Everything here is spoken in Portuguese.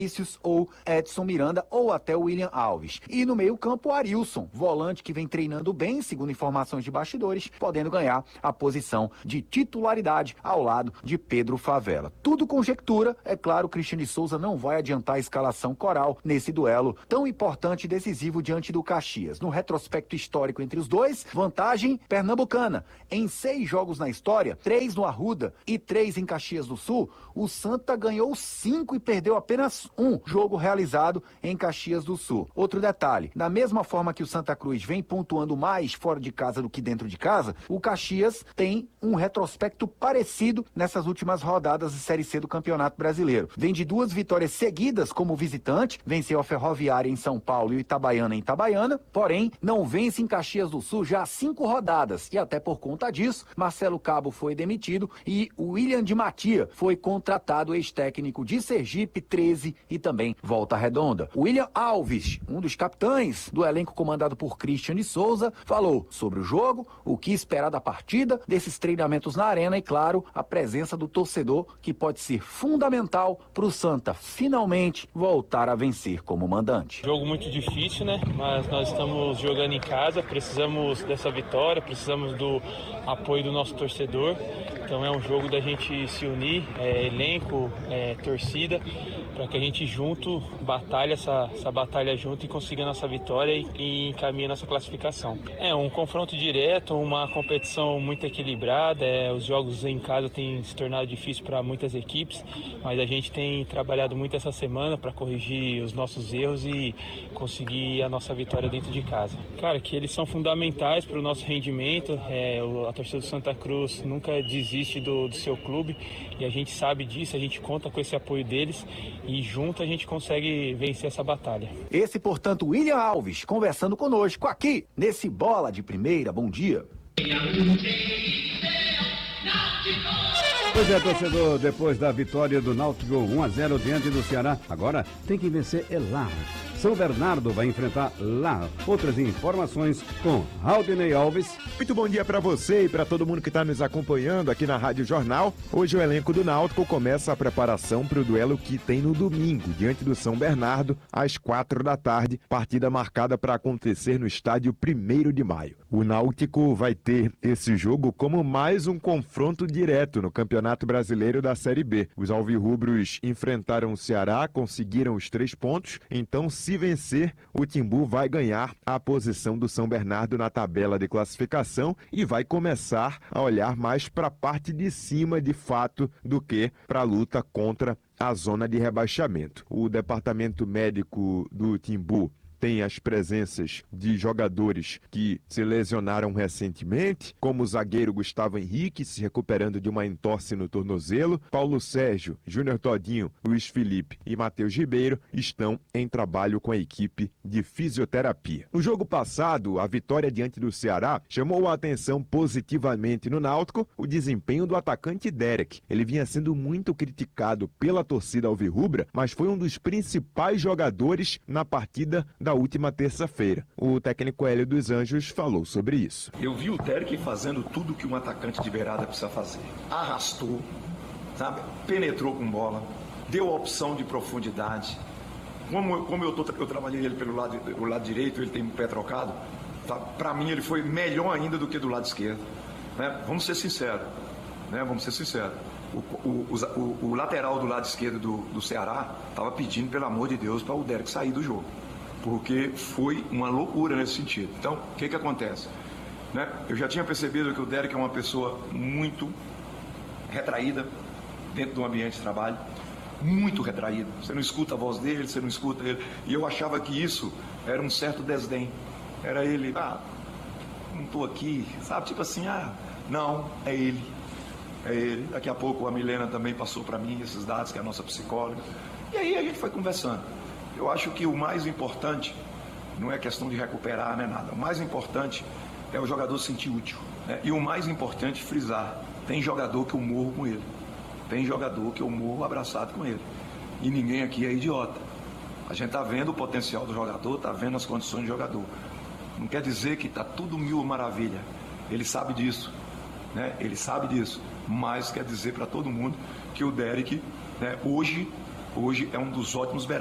Vinícius ou Edson Miranda ou até o William Alves. E no meio-campo, o Arilson, volante que vem treinando bem, segundo informações de bastidores, podendo ganhar a posição de titularidade ao lado de Pedro Favela. Tudo conjectura, é claro, Cristiano Souza não vai adiantar a escalação coral nesse duelo tão importante e decisivo diante do Caxias. No retrospecto histórico entre os dois, vantagem pernambucana. Em 6 jogos na história, 3 no Arruda e 3 em Caxias do Sul, o Santa ganhou 5 e perdeu apenas um jogo realizado em Caxias do Sul. Outro detalhe, da mesma forma que o Santa Cruz vem pontuando mais fora de casa do que dentro de casa, o Caxias tem um retrospecto parecido nessas últimas rodadas de Série C do Campeonato Brasileiro. Vem de 2 vitórias seguidas como visitante, venceu a Ferroviária em São Paulo e o Itabaiana em Itabaiana, porém não vence em Caxias do Sul já há 5 rodadas e até por conta disso, Marcelo Cabo foi demitido e o William de Matia foi contratado, ex-técnico de Sergipe 13 e também Volta Redonda. William Alves, um dos capitães do elenco comandado por Cristiano Souza, falou sobre o jogo, o que esperar da partida, desses treinamentos na arena e, claro, a presença do torcedor que pode ser fundamental para o Santa finalmente voltar a vencer como mandante. Jogo muito difícil, né? Mas nós estamos jogando em casa, precisamos dessa vitória, precisamos do apoio do nosso torcedor. Então é um jogo da gente se unir, elenco, torcida, para que a gente junto batalhe essa batalha junto e consiga a nossa vitória e encaminhe a nossa classificação. É um confronto direto, uma competição muito equilibrada, os jogos em casa têm se tornado difíceis para muitas equipes, mas a gente tem trabalhado muito essa semana para corrigir os nossos erros e conseguir a nossa vitória dentro de casa. Cara, que eles são fundamentais para o nosso rendimento, a torcida do Santa Cruz nunca desiste do seu clube e a gente sabe disso, a gente conta com esse apoio deles e junto a gente consegue vencer essa batalha. Esse, portanto, William Alves, conversando conosco aqui, nesse Bola de Primeira. Bom dia. Pois é, torcedor, depois da vitória do Náutico 1-0 diante do Ceará, agora tem que vencer lá. São Bernardo vai enfrentar lá. Outras informações com Raudinei Alves. Muito bom dia para você e para todo mundo que está nos acompanhando aqui na Rádio Jornal. Hoje o elenco do Náutico começa a preparação para o duelo que tem no domingo, diante do São Bernardo, às 4 da tarde, partida marcada para acontecer no estádio 1º de maio. O Náutico vai ter esse jogo como mais um confronto direto no Campeonato Brasileiro da Série B. Os alvirrubros enfrentaram o Ceará, conseguiram os 3 pontos, então se vencer, o Timbu vai ganhar a posição do São Bernardo na tabela de classificação e vai começar a olhar mais para a parte de cima de fato do que para a luta contra a zona de rebaixamento. O departamento médico do Timbu tem as presenças de jogadores que se lesionaram recentemente, como o zagueiro Gustavo Henrique, se recuperando de uma entorse no tornozelo. Paulo Sérgio, Júnior Todinho, Luiz Felipe e Matheus Ribeiro estão em trabalho com a equipe de fisioterapia. No jogo passado, a vitória diante do Ceará chamou a atenção positivamente no Náutico o desempenho do atacante Derek. Ele vinha sendo muito criticado pela torcida alvirrubra, mas foi um dos principais jogadores na partida da última terça-feira. O técnico Hélio dos Anjos falou sobre isso. Eu vi o Derek fazendo tudo que um atacante de beirada precisa fazer. Arrastou, sabe? Penetrou com bola, deu a opção de profundidade. Como eu trabalhei ele pelo lado direito, ele tem o pé trocado, tá? Para mim ele foi melhor ainda do que do lado esquerdo. Né? Vamos ser sinceros. Né? Vamos ser sinceros. O lateral do lado esquerdo do Ceará estava pedindo, pelo amor de Deus, para o Derek sair do jogo. Porque foi uma loucura nesse sentido. Então, o que acontece? Né? Eu já tinha percebido que o Derek é uma pessoa muito retraída dentro do ambiente de trabalho, muito retraída. Você não escuta a voz dele, você não escuta ele. E eu achava que isso era um certo desdém. Era ele, não estou aqui, sabe? Tipo assim, não, é ele. É ele. Daqui a pouco a Milena também passou para mim esses dados, que é a nossa psicóloga. E aí a gente foi conversando. Eu acho que o mais importante não é questão de recuperar, não é nada. O mais importante é o jogador se sentir útil. Né? E o mais importante, frisar, tem jogador que eu morro com ele. Tem jogador que eu morro abraçado com ele. E ninguém aqui é idiota. A gente está vendo o potencial do jogador, está vendo as condições do jogador. Não quer dizer que está tudo mil maravilha. Ele sabe disso. Né? Ele sabe disso. Mas quer dizer para todo mundo que o Derek, né, hoje, hoje é um dos ótimos beiradas.